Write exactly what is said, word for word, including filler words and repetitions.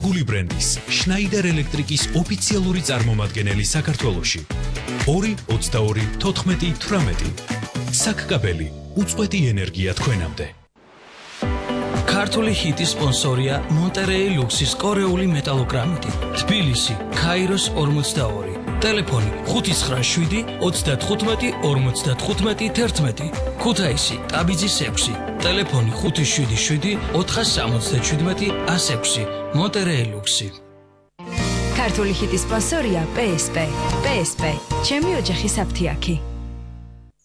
გული ბრენდის შნაიდერ ელექტრიკის ოფიციალური წარმომადგენელი საქართველოში. ორი ოცდაორი თოთხმეტი თვრამეტი. საკკაბელი უწყვეტი ენერგია თქვენამდე. ქართული ჰიტის სპონსორია მონტერეი ლუქსის კორეული მეტალოგრამიტი. თბილისი, ქაიროს ორმოცდაორი. ტელეფონი ხუთი ცხრა შვიდი ოცდათხუთმეტი ორმოცდათხუთმეტი თერთმეტი. ქუთაისი, ტაბიძის ექვსი. ტელეფონი ხუთი შვიდი შვიდი ოთხასამოცდაშვიდმეტი ასექვსი. მონტერეი ლუქსი. ქართული ჰიტის სპონსორია პე ეს პე. პე ეს პე. ჩემი ოჯახის აფთიაქი.